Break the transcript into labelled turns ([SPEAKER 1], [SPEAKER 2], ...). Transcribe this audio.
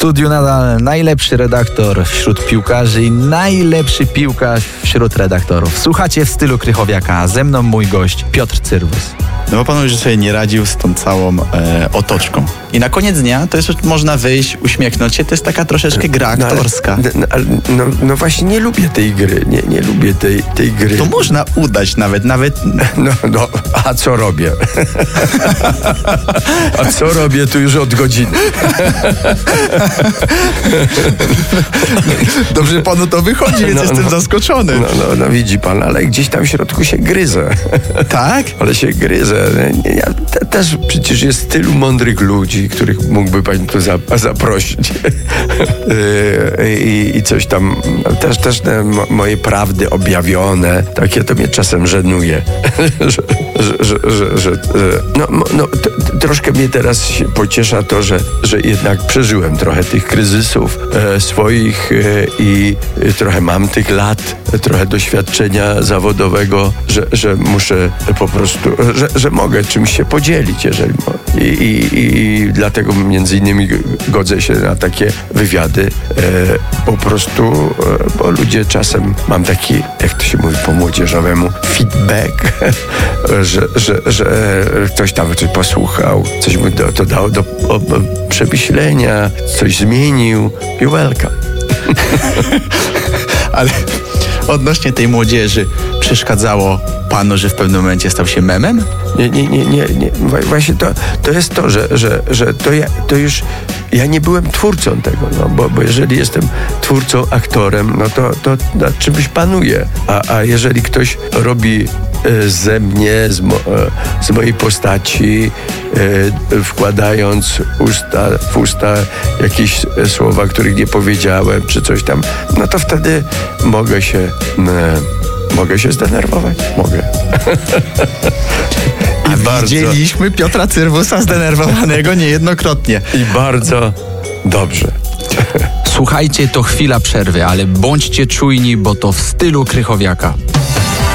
[SPEAKER 1] studiu nadal najlepszy redaktor wśród piłkarzy i najlepszy piłkarz wśród redaktorów. Słuchacie W stylu Krychowiaka. Ze mną mój gość Piotr Cyrwus.
[SPEAKER 2] No bo pan już sobie nie radził z tą całą otoczką. I na koniec dnia to jest, można wyjść, uśmiechnąć się, to jest taka troszeczkę gra aktorska.
[SPEAKER 3] No właśnie nie lubię tej gry, nie lubię tej gry.
[SPEAKER 2] To można udać nawet.
[SPEAKER 3] No, a co robię? A co robię tu już od godziny?
[SPEAKER 2] Dobrze panu to wychodzi, więc jestem zaskoczony.
[SPEAKER 3] No widzi pan, ale gdzieś tam w środku się gryzę.
[SPEAKER 2] Tak?
[SPEAKER 3] Ale się gryzę. Też przecież jest tylu mądrych ludzi, których mógłby pan tu zaprosić. I coś tam, też te moje prawdy objawione, takie to mnie czasem żenuje. Troszkę mnie teraz się pociesza to, że jednak przeżyłem trochę tych kryzysów swoich i trochę mam tych lat, trochę doświadczenia zawodowego, że muszę po prostu, że mogę czymś się podzielić, jeżeli i dlatego między innymi godzę się na takie wywiady po prostu, bo ludzie czasem mam taki, jak to się mówi po młodzieżowemu, feedback, że ktoś tam coś posłuchał, coś mu to dało do przemyślenia, coś zmienił. You're welcome.
[SPEAKER 2] Ale odnośnie tej młodzieży, przeszkadzało panu, że w pewnym momencie stał się memem?
[SPEAKER 3] Nie. Właśnie to jest to, że to już ja nie byłem twórcą tego, bo jeżeli jestem twórcą, aktorem, no to nad czymś panuję. A jeżeli ktoś robi ze mnie, z mojej postaci, wkładając w usta jakieś słowa, których nie powiedziałem, czy coś tam, no to wtedy mogę się zdenerwować. Mogę.
[SPEAKER 2] Widzieliśmy Piotra Cyrwusa zdenerwowanego niejednokrotnie.
[SPEAKER 3] I bardzo dobrze.
[SPEAKER 1] Słuchajcie, to chwila przerwy, ale bądźcie czujni, bo to W stylu Krychowiaka.